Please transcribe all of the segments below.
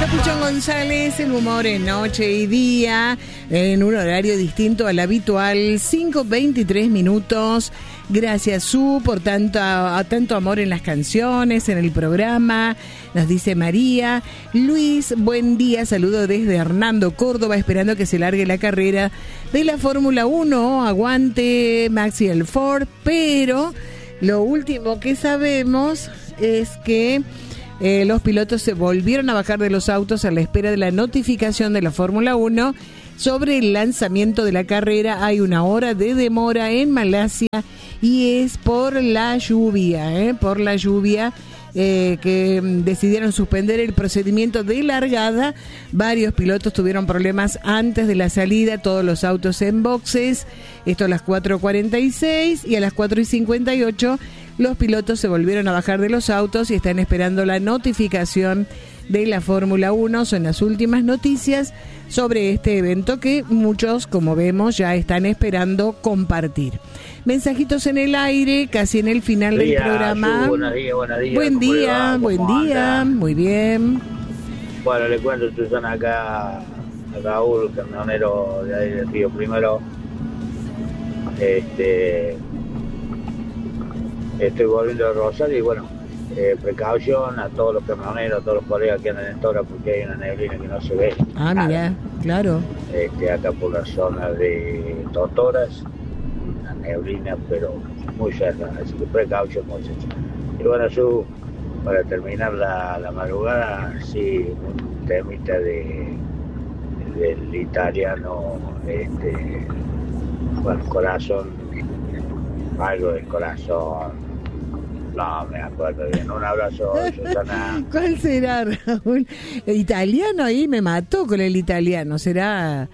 Capuchón González, el humor en noche y día, en un horario distinto al habitual, 5:23 minutos. Gracias, Su, por tanto amor en las canciones, en el programa, nos dice María. Luis, buen día, saludo desde Hernando, Córdoba, esperando que se largue la carrera de la Fórmula 1, aguante Maxi el Ford, pero lo último que sabemos es que los pilotos se volvieron a bajar de los autos a la espera de la notificación de la Fórmula 1 sobre el lanzamiento de la carrera. Hay una hora de demora en Malasia y es por la lluvia, que decidieron suspender el procedimiento de largada. Varios pilotos tuvieron problemas antes de la salida, todos los autos en boxes. Esto a las 4:46 y a las 4:58 los pilotos se volvieron a bajar de los autos y están esperando la notificación de la Fórmula 1. Son las últimas noticias sobre este evento que muchos, como vemos, ya están esperando compartir. Mensajitos en el aire, casi en el final del programa. Buenos días. Buen día, muy bien. Bueno, le cuento, Susana, acá a Raúl, camionero de ahí del Río Primero. Estoy volviendo de Rosario y bueno, precaución a todos los camioneros, a todos los colegas que andan en Tora, porque hay una neblina que no se ve. Mira, claro. Acá por la zona de Totoras, una neblina, pero muy cerca, así que precaución, muchachos. Y bueno, para terminar la madrugada, sí, un temita del italiano, bueno, corazón, algo del corazón. No me acuerdo bien. Un abrazo, Susana. ¿Cuál será, Raúl? El italiano ahí me mató con el italiano. ¿Será?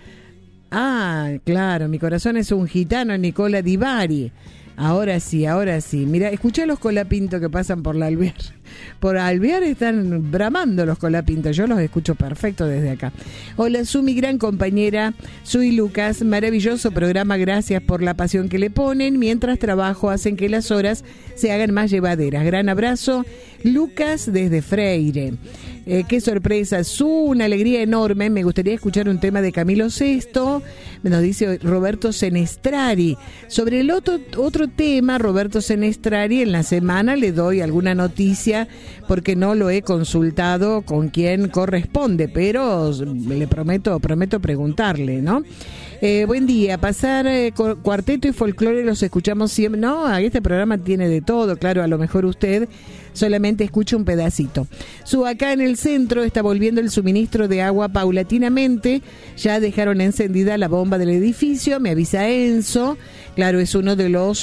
Claro, mi corazón es un gitano, Nicola Di Bari. Ahora sí. Mira, escuché a los colapintos que pasan por la Alvear. Por Alvear están bramando los colapintos. Yo los escucho perfecto desde acá. Hola, mi gran compañera. Soy Lucas. Maravilloso programa. Gracias por la pasión que le ponen. Mientras trabajo hacen que las horas se hagan más llevaderas. Gran abrazo. Lucas desde Freire. Qué sorpresa, una alegría enorme. Me gustaría escuchar un tema de Camilo VI, nos dice Roberto Senestrari. Sobre el otro tema, Roberto Senestrari, en la semana le doy alguna noticia porque no lo he consultado con quien corresponde, pero le prometo preguntarle, ¿no? Buen día, pasar cuarteto y folclore los escuchamos siempre. No, este programa tiene de todo, claro, a lo mejor usted solamente escucha un pedacito. Acá en el centro está volviendo el suministro de agua paulatinamente, ya dejaron encendida la bomba del edificio, me avisa Enzo. Claro, es uno de los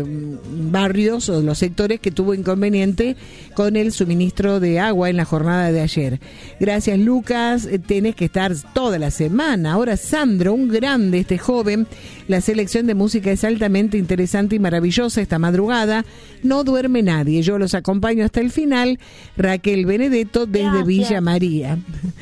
barrios o los sectores que tuvo inconveniente con el suministro de agua en la jornada de ayer. Gracias, Lucas, tenés que estar toda la semana. Ahora Sandro, un grande, este joven, la selección de música es altamente interesante y maravillosa esta madrugada, no duerme nadie, yo los acompaño hasta el final. Raquel Benedetto desde Villa María.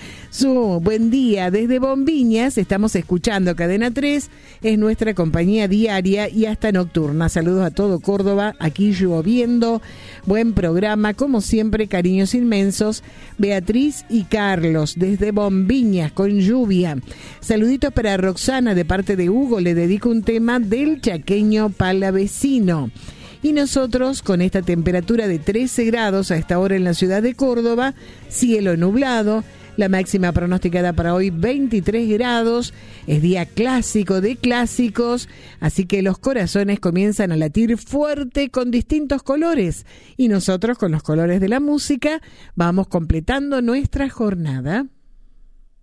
Buen día, desde Bombiñas estamos escuchando Cadena 3, es nuestra compañía diaria y hasta nocturna. Saludos a todo Córdoba, aquí lloviendo, buen programa, como siempre, cariños inmensos. Beatriz y Carlos desde Bombiñas con lluvia. Saluditos para Roxana de parte de Hugo, le dedico un tema del chaqueño palavecino. Y nosotros con esta temperatura de 13 grados a esta hora en la ciudad de Córdoba, cielo nublado. La máxima pronosticada para hoy 23 grados, es día clásico de clásicos, así que los corazones comienzan a latir fuerte con distintos colores y nosotros con los colores de la música vamos completando nuestra jornada.